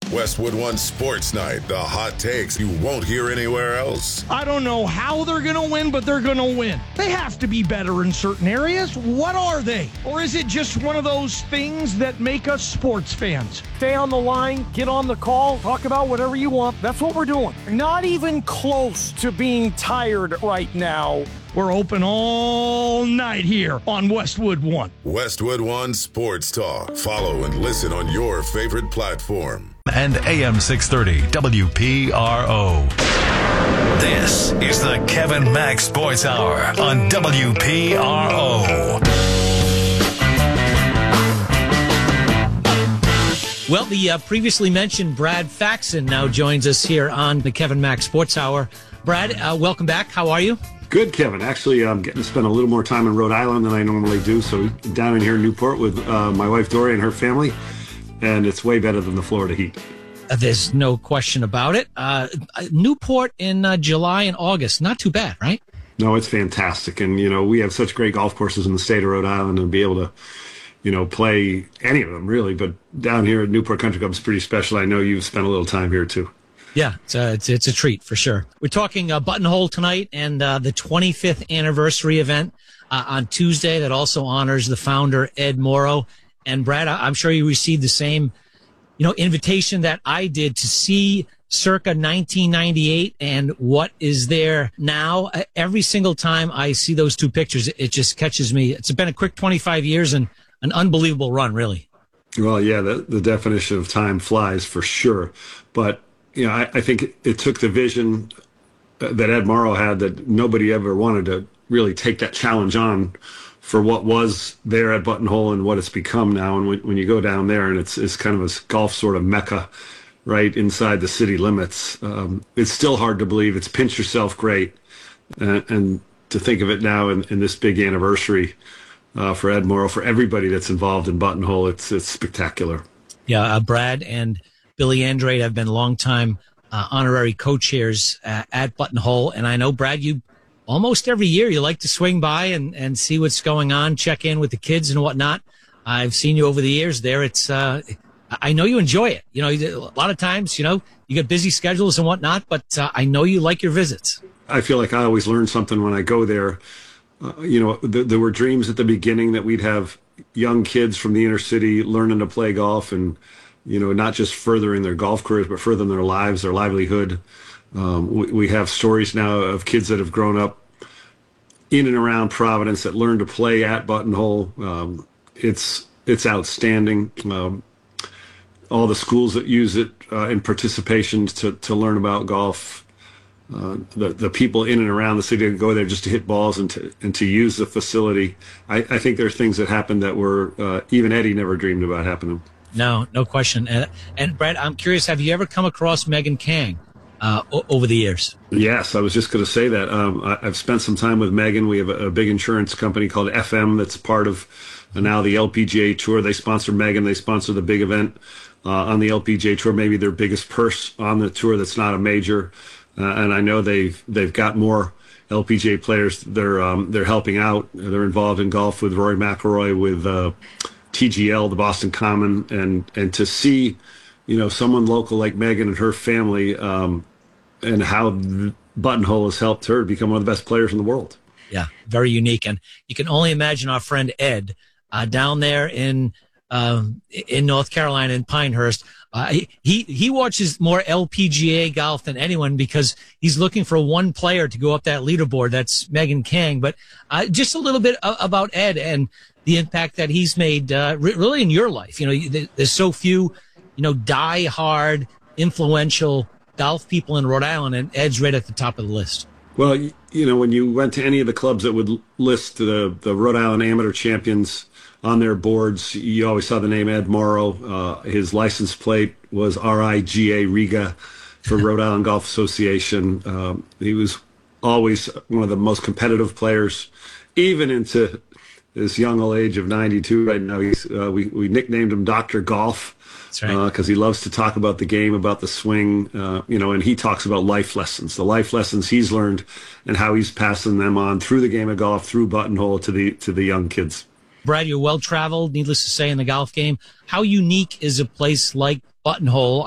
Westwood One Sports Night, the hot takes you won't hear anywhere else. I don't know how they're going to win, but they're going to win. They have to be better in certain areas. What are they? Or is it just one of those things that make us sports fans? Stay on the line, get on the call, talk about whatever you want. That's what we're doing. Not even close to being tired right now. We're open all night here on Westwood One. Westwood One Sports Talk. Follow and listen on your favorite platform. And AM 630 WPRO. This is the Kevin Mack Sports Hour on WPRO. Well, the previously mentioned Brad Faxon now joins us here on the Kevin Mack Sports Hour. Brad, welcome back. How are you? Good, Kevin. Actually, I'm getting to spend a little more time in Rhode Island than I normally do. So down in here in Newport with my wife, Dory, and her family. And it's way better than the Florida heat. There's no question about it. Newport in July and August. Not too bad, right? No, it's fantastic. And, you know, we have such great golf courses in the state of Rhode Island and be able to, you know, play any of them, really. But down here at Newport Country Club is pretty special. I know you've spent a little time here, too. Yeah, it's a treat for sure. We're talking Buttonhole tonight and the 25th anniversary event on Tuesday that also honors the founder, Ed Morrow. And Brad, I'm sure you received the same, invitation that I did to see circa 1998 and what is there now. Every single time I see those two pictures, it just catches me. It's been a quick 25 years and an unbelievable run, really. Well, yeah, the definition of time flies for sure. But I think it took the vision that Ed Morrow had that nobody ever wanted to really take that challenge on for what was there at Buttonhole and what it's become now. And when you go down there and it's kind of a golf sort of mecca right inside the city limits, it's still hard to believe. It's pinch yourself great. And to think of it now in this big anniversary for Ed Morrow, for everybody that's involved in Buttonhole, it's spectacular. Yeah, Brad and Billy Andrade have been longtime honorary co-chairs at Buttonhole. And I know, Brad, you almost every year you like to swing by and see what's going on, check in with the kids and whatnot. I've seen you over the years there. It's I know you enjoy it. A lot of times, you got busy schedules and whatnot, but I know you like your visits. I feel like I always learn something when I go there. There were dreams at the beginning that we'd have young kids from the inner city learning to play golf and not just furthering their golf careers, but furthering their lives, their livelihood. We have stories now of kids that have grown up in and around Providence that learned to play at Buttonhole. It's outstanding. All the schools that use it in participation to learn about golf. The people in and around the city that go there just to hit balls and to use the facility. I think there are things that happened that were even Eddie never dreamed about happening. No question. And Brad, I'm curious, have you ever come across Megan Kang over the years? Yes, I was just going to say that. I've spent some time with Megan. We have a big insurance company called FM that's part of now the LPGA Tour. They sponsor Megan. They sponsor the big event on the LPGA Tour, maybe their biggest purse on the tour that's not a major. And I know they've got more LPGA players. They're helping out. They're involved in golf with Rory McIlroy, with TGL, the Boston Common, and to see, someone local like Megan and her family, and how Buttonhole has helped her become one of the best players in the world. Yeah, very unique, and you can only imagine our friend Ed down there in North Carolina in Pinehurst. He watches more LPGA golf than anyone because he's looking for one player to go up that leaderboard. That's Megan Kang. But just a little bit about Ed and the impact that he's made really in your life. There's so few, die-hard, influential golf people in Rhode Island, and Ed's right at the top of the list. Well, when you went to any of the clubs that would list the Rhode Island amateur champions on their boards, you always saw the name Ed Morrow. His license plate was RIGA, Riga, for Rhode Island Golf Association. He was always one of the most competitive players, even into this young old age of 92 right now. We nicknamed him Dr. Golf. That's right. Because he loves to talk about the game, about the swing, and he talks about life lessons, the life lessons he's learned and how he's passing them on through the game of golf, through Buttonhole to the young kids. Brad, you're well-traveled, needless to say, in the golf game. How unique is a place like Buttonhole?